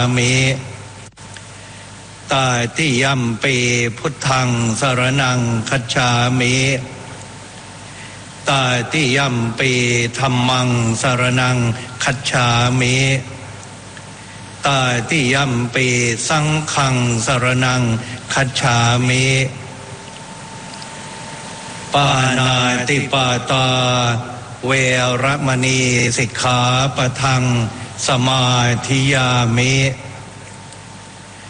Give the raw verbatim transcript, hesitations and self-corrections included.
มิตาติยัมปีพุทธังสรณังคัจฉามิตาติยัมปีธัมมังสรณังคัจฉามิตาติยัมปีสังฆังสรณังคัจฉามิปานาติปาตาเวรมณีสิกขาปะทังสมาธิยามิ